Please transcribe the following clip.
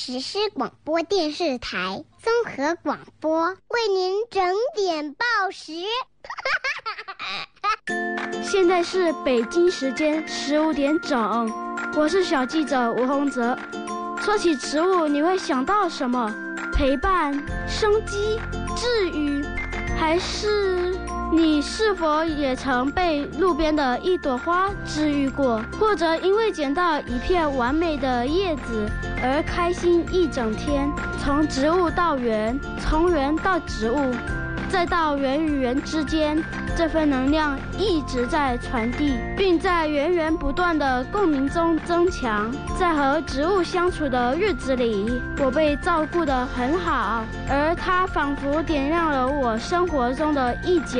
实施广播电视台综合广播，为您整点报时。 现在是北京时间15点整，我是小记者吴洪泽。说起植物，你会想到什么？陪伴、生机、治愈，还是你是否也曾被路边的一朵花治愈过，或者因为捡到一片完美的叶子而开心一整天？从植物到人，从人到植物，再到人与人之间，这份能量一直在传递，并在源源不断的共鸣中增强。在和植物相处的日子里，我被照顾得很好，而它仿佛点亮了我生活中的一角。